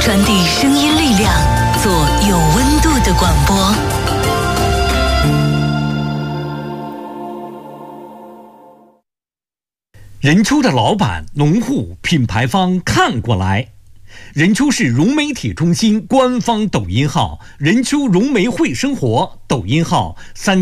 传递声音力量，做有温度的广播。 任丘的老板、农户、品牌方看过来。任丘市融媒体中心官方抖音号任丘融媒会生活，抖音号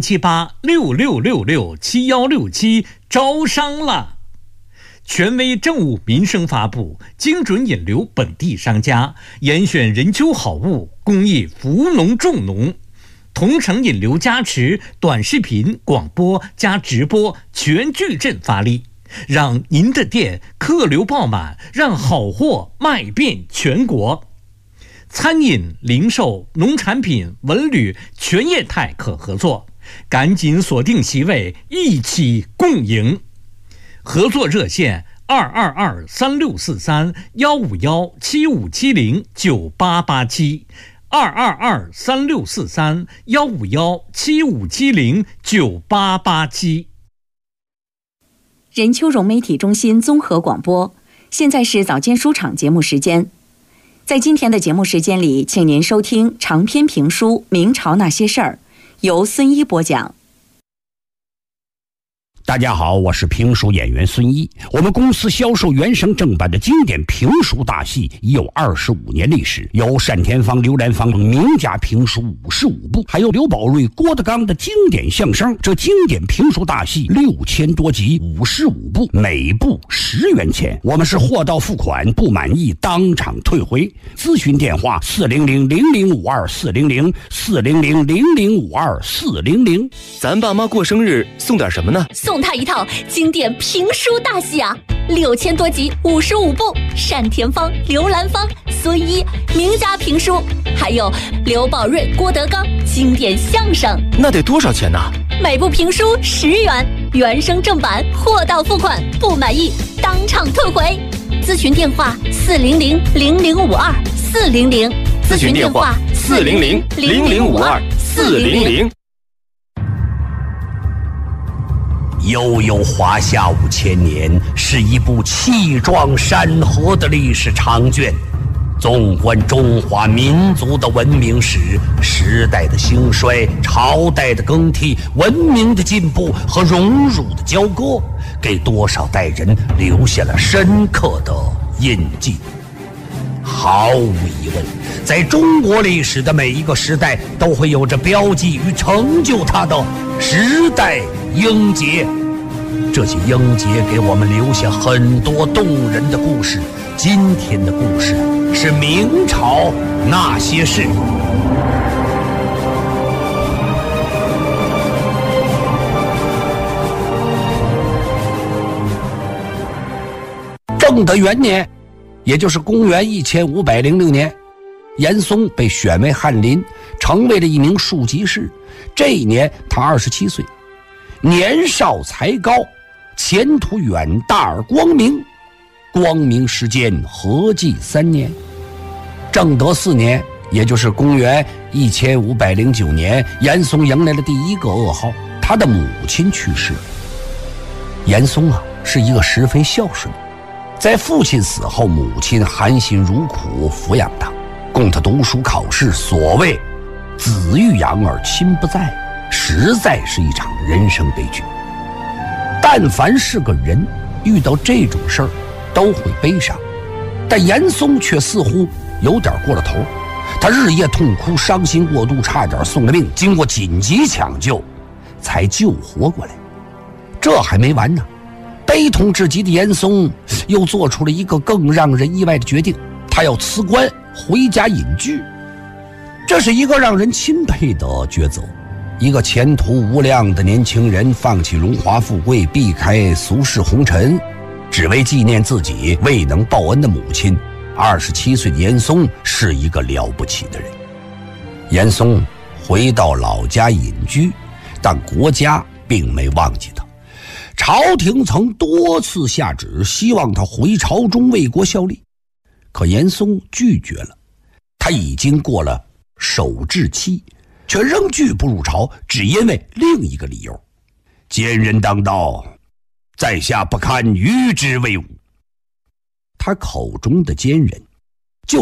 37866667167，招商了。权威政务民生发布，精准引流本地商家，严选任丘好物，公益扶农助农，同城引流加持，短视频、广播加直播全矩阵发力，让您的店客流爆满，让好货卖遍全国。餐饮、零售、农产品、文旅全业态可合作，赶紧锁定席位，一起共赢。合作热线222-3643-151-7570-9887151-7570-9887。 任丘融媒体中心综合广播，现在是早间书场节目时间。在今天的节目时间里，请您收听长篇评书《明朝那些事儿》，由孙一播讲。 大家好，我是评书演员孙一。我们公司销售原声正版的经典评书大戏已有25年历史，有单田芳、刘兰芳名家评书55部，还有刘宝瑞、郭德纲的经典相声。这经典评书大戏6000多集，55部，每部10元钱。我们是货到付款，不满意当场退回。咨询电话400-0052-400-400-0052-400。 咱爸妈过生日送点什么呢？ 送他一套经典评书大戏啊，6000多集55部，单田芳、刘兰芳、孙一名家评书，还有刘宝瑞、郭德纲经典相声。 那得多少钱呢？ 每部评书10元，原声正版，货到付款，不满意当场退回。咨询电话400-0052-400， 咨询电话400-0052-400。 悠悠华夏5000年，是一部气壮山河的历史长卷。纵观中华民族的文明史，时代的兴衰，朝代的更替，文明的进步和荣辱的交割，给多少代人留下了深刻的印记。毫无疑问，在中国历史的每一个时代，都会有着标记与成就它的时代英杰。这些英杰给我们留下很多动人的故事。今天的故事是明朝那些事。正德元年，也就是公元1506年，严嵩被选为翰林，成为了一名庶吉士。这一年他27岁，年少才高，前途远大而光明。光明时间合计3年。正德4年，也就是公元1509年，严嵩迎来了第一个噩耗，他的母亲去世了。严嵩是一个十分孝顺的，在父亲死后，母亲含辛茹苦抚养他，供他读书考试，所谓子欲养而亲不在，实在是一场人生悲剧。但凡是个人遇到这种事儿都会悲伤，但严嵩却似乎有点过了头。他日夜痛哭，伤心过度，差点送了命，经过紧急抢救才救活过来。这还没完呢，悲痛至极的严嵩又做出了一个更让人意外的决定，他要辞官回家隐居。这是一个让人钦佩的抉择。一个前途无量的年轻人放弃荣华富贵，避开俗世红尘，只为纪念自己未能报恩的母亲。27岁的严嵩是一个了不起的人。严嵩回到老家隐居，但国家并没忘记他。朝廷曾多次下旨，希望他回朝中为国效力，可严嵩拒绝了。他已经过了守制期，却仍拒不入朝，只因为另一个理由：奸人当道，在下不堪与之为伍。他口中的奸人